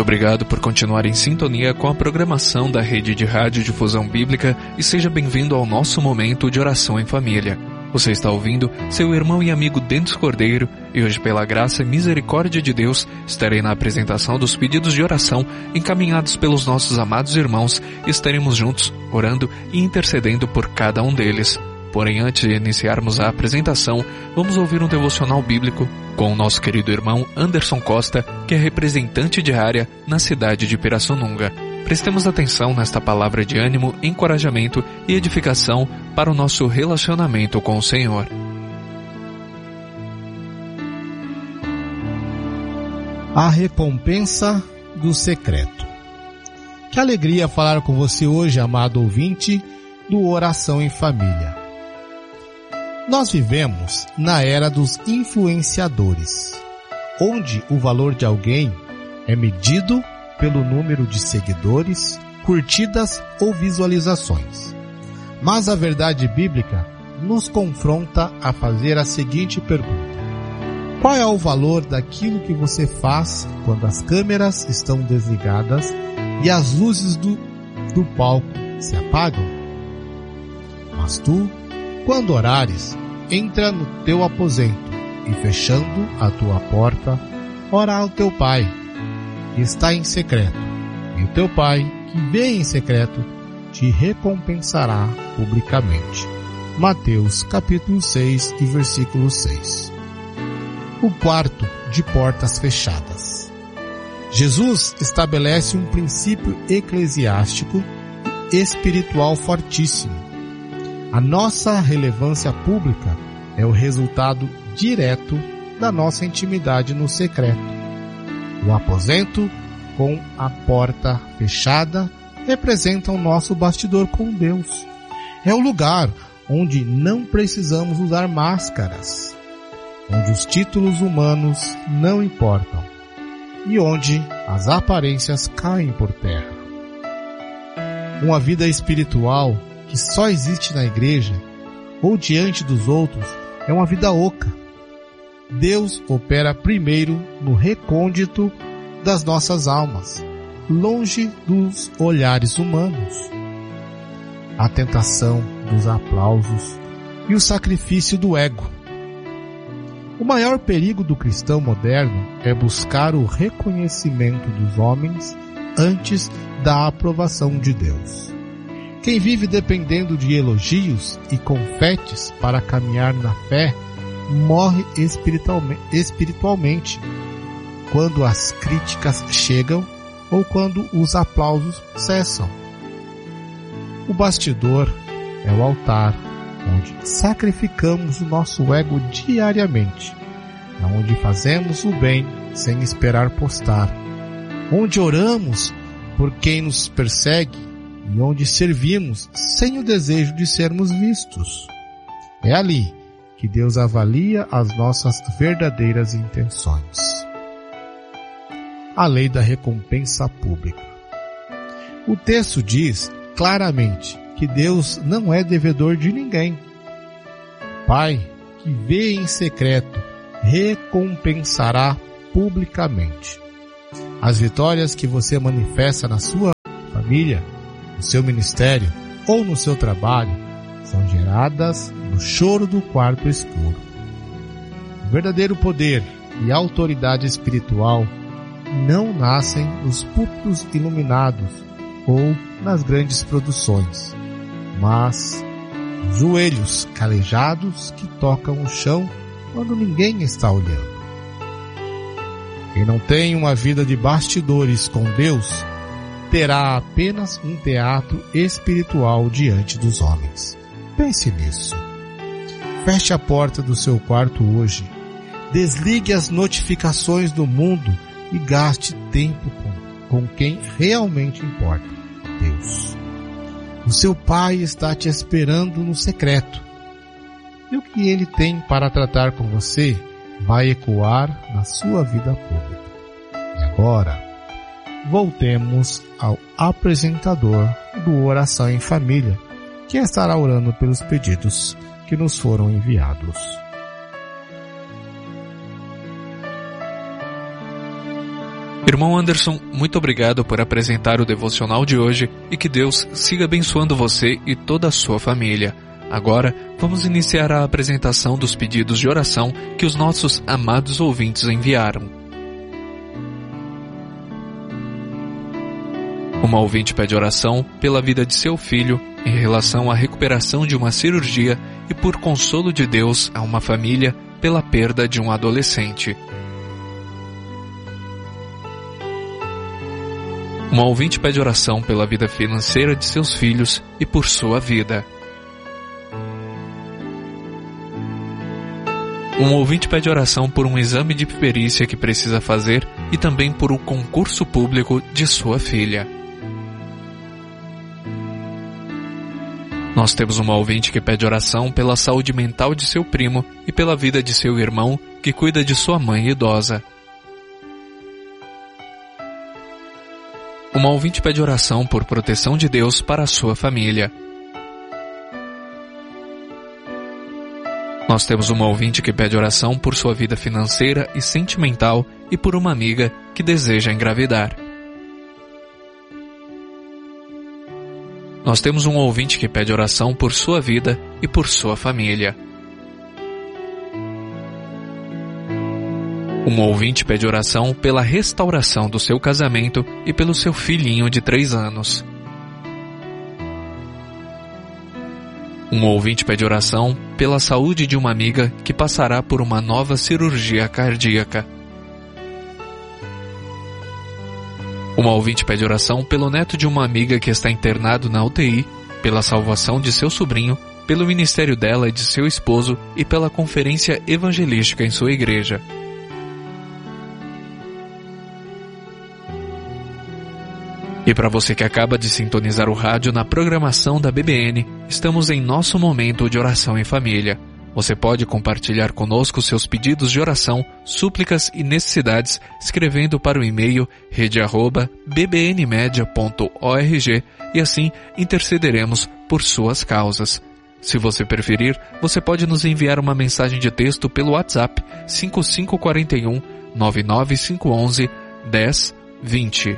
obrigado por continuar em sintonia com a programação da Rede de Rádio Difusão Bíblica e seja bem-vindo ao nosso momento de oração em família. Você está ouvindo seu irmão e amigo Dentes Cordeiro e hoje, pela graça e misericórdia de Deus, estarei na apresentação dos pedidos de oração encaminhados pelos nossos amados irmãos e estaremos juntos orando e intercedendo por cada um deles. Porém, antes de iniciarmos a apresentação, vamos ouvir um devocional bíblico com o nosso querido irmão Anderson Costa, que é representante de área na cidade de Pirassununga. Prestemos atenção nesta palavra de ânimo, encorajamento e edificação para o nosso relacionamento com o Senhor. A recompensa do secreto. Que alegria falar com você hoje, amado ouvinte do Oração em Família. Nós vivemos na era dos influenciadores, onde o valor de alguém é medido pelo número de seguidores, curtidas ou visualizações. Mas a verdade bíblica nos confronta a fazer a seguinte pergunta: qual é o valor daquilo que você faz quando as câmeras estão desligadas e as luzes do palco se apagam? Mas tu, quando orares, entra no teu aposento e, fechando a tua porta, ora ao teu Pai, que está em secreto, e o teu Pai, que vê em secreto, te recompensará publicamente. Mateus capítulo 6 e versículo 6. O quarto de portas fechadas. Jesus estabelece um princípio eclesiástico e espiritual fortíssimo. A nossa relevância pública é o resultado direto da nossa intimidade no secreto. O aposento com a porta fechada representa o nosso bastidor com Deus. É o lugar onde não precisamos usar máscaras, onde os títulos humanos não importam e onde as aparências caem por terra. Uma vida espiritual que só existe na igreja ou diante dos outros é uma vida oca. Deus opera primeiro no recôndito das nossas almas, longe dos olhares humanos. A tentação dos aplausos e o sacrifício do ego. O maior perigo do cristão moderno é buscar o reconhecimento dos homens antes da aprovação de Deus. Quem vive dependendo de elogios e confetes para caminhar na fé, morre espiritualmente quando as críticas chegam ou quando os aplausos cessam. O bastidor é o altar onde sacrificamos o nosso ego diariamente, onde fazemos o bem sem esperar postar, onde oramos por quem nos persegue e onde servimos sem o desejo de sermos vistos. É ali que Deus avalia as nossas verdadeiras intenções. A lei da recompensa pública. O texto diz claramente que Deus não é devedor de ninguém. Pai, que vê em secreto, recompensará publicamente. As vitórias que você manifesta na sua família, no seu ministério ou no seu trabalho são geradas no choro do quarto escuro. O verdadeiro poder e autoridade espiritual não nascem nos púlpitos iluminados ou nas grandes produções, mas nos joelhos calejados que tocam o chão quando ninguém está olhando. Quem não tem uma vida de bastidores com Deus terá apenas um teatro espiritual diante dos homens. Pense nisso. Feche a porta do seu quarto hoje. Desligue as notificações do mundo e gaste tempo com quem realmente importa, Deus. O seu Pai está te esperando no secreto. E o que Ele tem para tratar com você vai ecoar na sua vida pública. E agora, voltemos ao apresentador do Oração em Família, que estará orando pelos pedidos que nos foram enviados. Irmão Anderson, muito obrigado por apresentar o devocional de hoje e que Deus siga abençoando você e toda a sua família. Agora, vamos iniciar a apresentação dos pedidos de oração que os nossos amados ouvintes enviaram. Uma ouvinte pede oração pela vida de seu filho em relação à recuperação de uma cirurgia e por consolo de Deus a uma família pela perda de um adolescente. Uma ouvinte pede oração pela vida financeira de seus filhos e por sua vida. Um ouvinte pede oração por um exame de perícia que precisa fazer e também por um concurso público de sua filha. Nós temos uma ouvinte que pede oração pela saúde mental de seu primo e pela vida de seu irmão que cuida de sua mãe idosa. Uma ouvinte pede oração por proteção de Deus para a sua família. Nós temos uma ouvinte que pede oração por sua vida financeira e sentimental e por uma amiga que deseja engravidar. Nós temos um ouvinte que pede oração por sua vida e por sua família. Um ouvinte pede oração pela restauração do seu casamento e pelo seu filhinho de 3 anos. Um ouvinte pede oração pela saúde de uma amiga que passará por uma nova cirurgia cardíaca. Uma ouvinte pede oração pelo neto de uma amiga que está internado na UTI, pela salvação de seu sobrinho, pelo ministério dela e de seu esposo e pela conferência evangelística em sua igreja. E para você que acaba de sintonizar o rádio na programação da BBN, estamos em nosso momento de oração em família. Você pode compartilhar conosco seus pedidos de oração, súplicas e necessidades escrevendo para o e-mail rede@bbnmedia.org e assim intercederemos por suas causas. Se você preferir, você pode nos enviar uma mensagem de texto pelo WhatsApp 5541 99511 1020.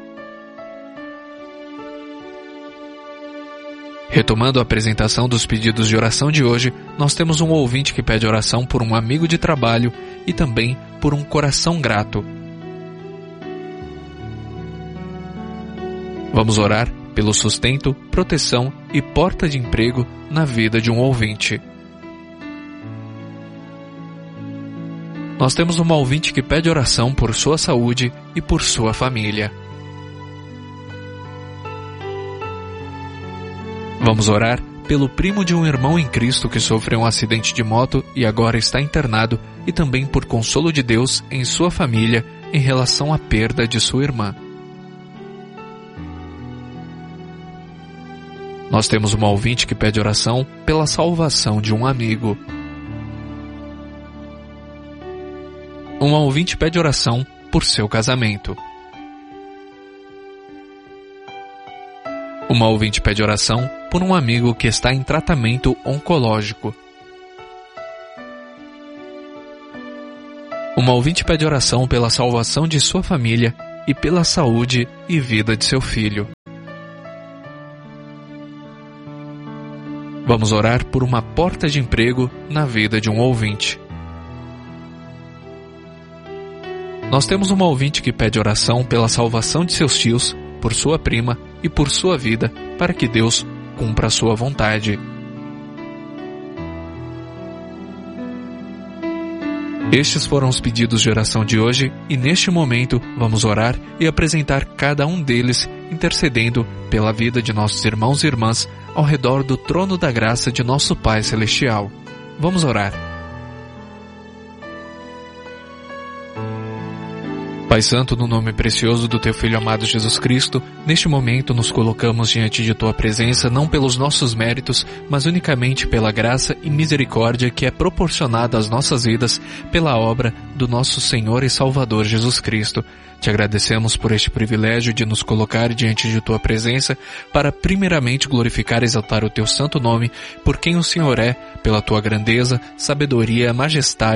Retomando a apresentação dos pedidos de oração de hoje, nós temos um ouvinte que pede oração por um amigo de trabalho e também por um coração grato. Vamos orar pelo sustento, proteção e porta de emprego na vida de um ouvinte. Nós temos uma ouvinte que pede oração por sua saúde e por sua família. Vamos orar pelo primo de um irmão em Cristo que sofreu um acidente de moto e agora está internado e também por consolo de Deus em sua família em relação à perda de sua irmã. Nós temos uma ouvinte que pede oração pela salvação de um amigo. Uma ouvinte pede oração por seu casamento. Uma ouvinte pede oração por um amigo que está em tratamento oncológico. Uma ouvinte pede oração pela salvação de sua família e pela saúde e vida de seu filho. Vamos orar por uma porta de emprego na vida de um ouvinte. Nós temos uma ouvinte que pede oração pela salvação de seus tios, por sua prima e por sua vida, para que Deus cumpra a sua vontade. Estes foram os pedidos de oração de hoje e neste momento vamos orar e apresentar cada um deles, intercedendo pela vida de nossos irmãos e irmãs ao redor do trono da graça de nosso Pai Celestial. Vamos orar. Pai Santo, no nome precioso do Teu Filho amado Jesus Cristo, neste momento nos colocamos diante de Tua presença não pelos nossos méritos, mas unicamente pela graça e misericórdia que é proporcionada às nossas vidas pela obra do nosso Senhor e Salvador Jesus Cristo. Te agradecemos por este privilégio de nos colocar diante de Tua presença para primeiramente glorificar e exaltar o Teu santo nome, por quem o Senhor é, pela Tua grandeza, sabedoria, majestade,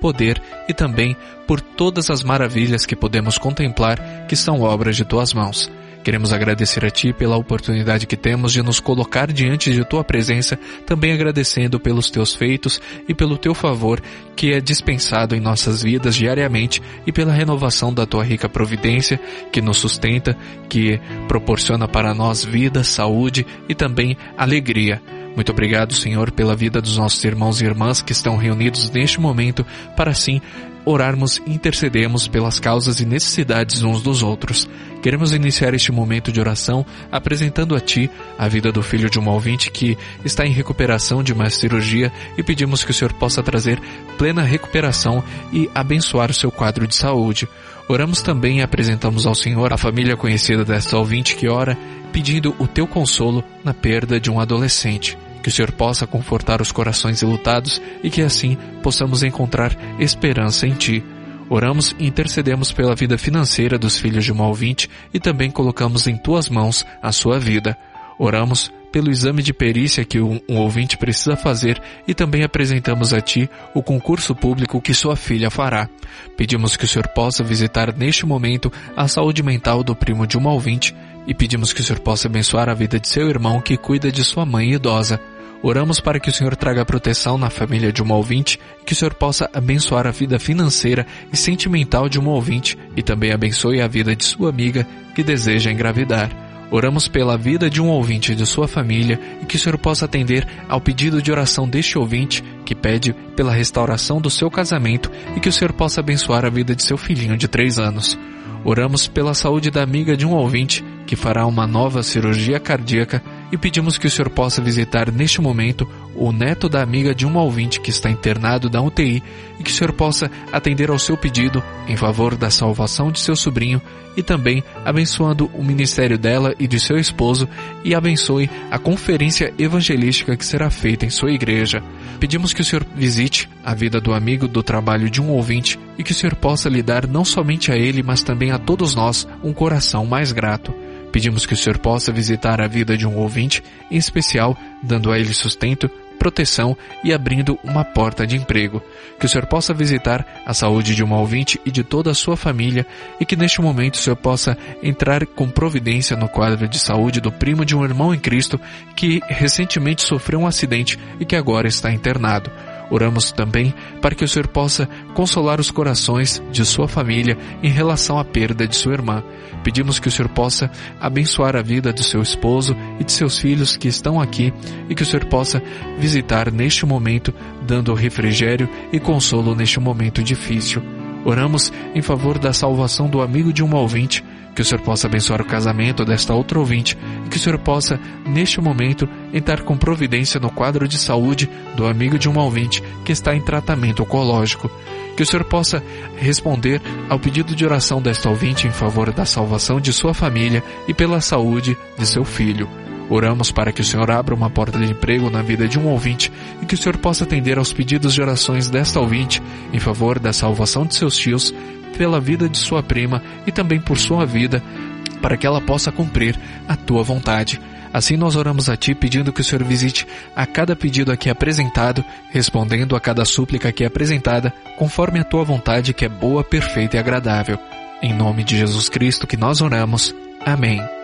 poder e também por todas as maravilhas que podemos contemplar, que são obras de Tuas mãos. Queremos agradecer a Ti pela oportunidade que temos de nos colocar diante de Tua presença, também agradecendo pelos Teus feitos e pelo Teu favor que é dispensado em nossas vidas diariamente e pela renovação da Tua rica providência que nos sustenta, que proporciona para nós vida, saúde e também alegria. Muito obrigado, Senhor, pela vida dos nossos irmãos e irmãs que estão reunidos neste momento para assim orarmos e intercedermos pelas causas e necessidades uns dos outros. Queremos iniciar este momento de oração apresentando a Ti a vida do filho de uma ouvinte que está em recuperação de uma cirurgia e pedimos que o Senhor possa trazer plena recuperação e abençoar o seu quadro de saúde. Oramos também e apresentamos ao Senhor a família conhecida desta ouvinte que ora, pedindo o Teu consolo na perda de um adolescente. Que o Senhor possa confortar os corações enlutados e que assim possamos encontrar esperança em Ti. Oramos e intercedemos pela vida financeira dos filhos de uma ouvinte e também colocamos em Tuas mãos a sua vida. Oramos pelo exame de perícia que um ouvinte precisa fazer e também apresentamos a Ti o concurso público que sua filha fará. Pedimos que o Senhor possa visitar neste momento a saúde mental do primo de uma ouvinte e pedimos que o Senhor possa abençoar a vida de seu irmão que cuida de sua mãe idosa. Oramos para que o Senhor traga proteção na família de uma ouvinte e que o Senhor possa abençoar a vida financeira e sentimental de uma ouvinte e também abençoe a vida de sua amiga que deseja engravidar. Oramos pela vida de um ouvinte e de sua família e que o Senhor possa atender ao pedido de oração deste ouvinte que pede pela restauração do seu casamento e que o Senhor possa abençoar a vida de seu filhinho de 3 anos. Oramos pela saúde da amiga de um ouvinte que fará uma nova cirurgia cardíaca e pedimos que o Senhor possa visitar neste momento o neto da amiga de um ouvinte que está internado na UTI e que o Senhor possa atender ao seu pedido em favor da salvação de seu sobrinho e também abençoando o ministério dela e de seu esposo e abençoe a conferência evangelística que será feita em sua igreja. Pedimos que o Senhor visite a vida do amigo do trabalho de um ouvinte e que o Senhor possa lhe dar não somente a ele, mas também a todos nós um coração mais grato. Pedimos que o Senhor possa visitar a vida de um ouvinte, em especial dando a ele sustento, proteção e abrindo uma porta de emprego. Que o Senhor possa visitar a saúde de uma ouvinte e de toda a sua família e que neste momento o Senhor possa entrar com providência no quadro de saúde do primo de um irmão em Cristo que recentemente sofreu um acidente e que agora está internado. Oramos também para que o Senhor possa consolar os corações de sua família em relação à perda de sua irmã. Pedimos que o Senhor possa abençoar a vida do seu esposo e de seus filhos que estão aqui e que o Senhor possa visitar neste momento, dando refrigério e consolo neste momento difícil. Oramos em favor da salvação do amigo de uma ouvinte, que o Senhor possa abençoar o casamento desta outra ouvinte e que o Senhor possa, neste momento, entrar com providência no quadro de saúde do amigo de uma ouvinte que está em tratamento oncológico. Que o Senhor possa responder ao pedido de oração desta ouvinte em favor da salvação de sua família e pela saúde de seu filho. Oramos para que o Senhor abra uma porta de emprego na vida de um ouvinte e que o Senhor possa atender aos pedidos de orações desta ouvinte em favor da salvação de seus tios, pela vida de sua prima e também por sua vida, para que ela possa cumprir a Tua vontade. Assim nós oramos a Ti pedindo que o Senhor visite a cada pedido aqui apresentado, respondendo a cada súplica aqui apresentada, conforme a Tua vontade que é boa, perfeita e agradável. Em nome de Jesus Cristo que nós oramos. Amém.